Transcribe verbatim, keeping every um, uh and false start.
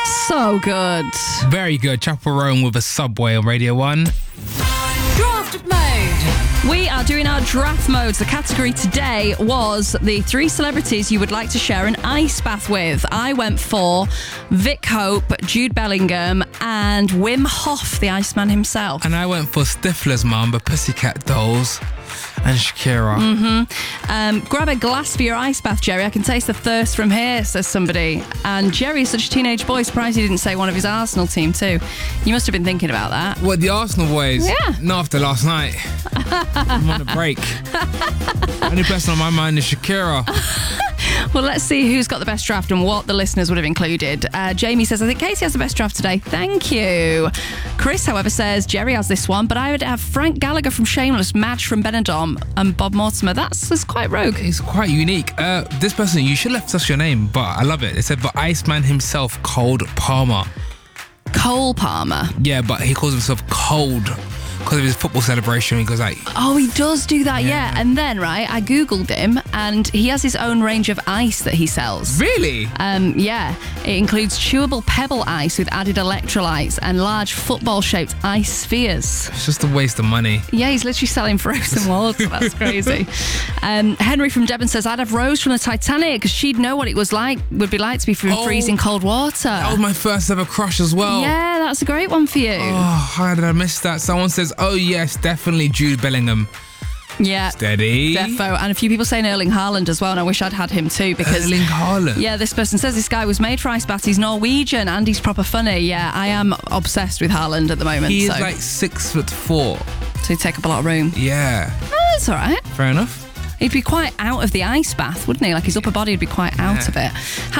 So good. Very good. Chapel Roan with a Subway on Radio one. Draft mode. We are doing our draft modes. The category today was the three celebrities you would like to share an ice bath with. I went for Vic Hope, Jude Bellingham, and Wim Hof, the Iceman himself. And I went for Stifler's mum, the Pussycat Dolls, and Shakira. Mm-hmm. Um, grab a glass for your ice bath, Jerry. I can taste the thirst from here, says somebody. And Jerry is such a teenage boy. Surprised he didn't say one of his Arsenal team too. You must have been thinking about that. What, the Arsenal boys? Yeah. Not after last night. I'm on a break. Only person on my mind is Shakira. Well, let's see who's got the best draft and what the listeners would have included. Uh, Jamie says, I think Casey has the best draft today. Thank you. Chris, however, says, Jerry has this one, but I would have Frank Gallagher from Shameless, Madge from Benidorm, and Bob Mortimer. That's, that's quite rogue. It's quite unique. Uh, this person, you should have left us your name, but I love it. It said, but Iceman himself, Cold Palmer. Cole Palmer. Yeah, but he calls himself Cold because of his football celebration. He goes like, oh, he does do that, yeah. Yeah. And then, right, I Googled him, and he has his own range of ice that he sells. really? Um, yeah, it includes chewable pebble ice with added electrolytes and large football-shaped ice spheres. It's just a waste of money. Yeah, he's literally selling frozen water. That's crazy. Um, Henry from Devon says, I'd have Rose from the Titanic because she'd know what it was like, would be like to be in Oh, freezing cold water. That was my first ever crush as well. Yeah, that's a great one for you. Oh, how did I miss that? Someone says, oh yes, definitely Jude Bellingham. Yeah. Steady. Defo. And a few people saying Erling Haaland as well, and I wish I'd had him too because... Erling Haaland. Yeah, this person says this guy was made for ice baths. He's Norwegian and he's proper funny. Yeah, I am obsessed with Haaland at the moment. He so. is like six foot four. So he'd take up a lot of room. Yeah. Oh, that's all right. Fair enough. He'd be quite out of the ice bath, wouldn't he? Like his upper body would be quite out Yeah. of it.